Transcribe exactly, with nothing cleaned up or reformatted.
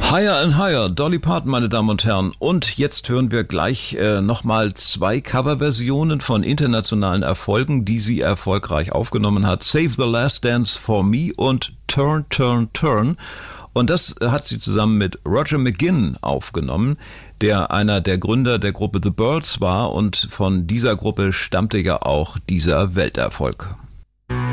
Higher and Higher, Dolly Parton, meine Damen und Herren. Und jetzt hören wir gleich äh, nochmal zwei Coverversionen von internationalen Erfolgen, die sie erfolgreich aufgenommen hat. Save the Last Dance for Me und Turn, Turn, Turn. Und das hat sie zusammen mit Roger McGuinn aufgenommen, der einer der Gründer der Gruppe The Byrds war. Und von dieser Gruppe stammte ja auch dieser Welterfolg.